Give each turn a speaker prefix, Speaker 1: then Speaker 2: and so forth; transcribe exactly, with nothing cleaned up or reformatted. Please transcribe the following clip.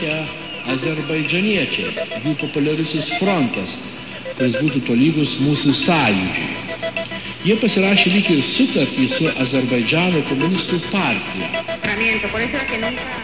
Speaker 1: azerbaidžaniečiai, jų populiarusis frontas, kuris būtų tolygus mūsų sąjūdžiui. Jie pasirašė lyg ir sutartį su Azerbaidžano komunistų partija.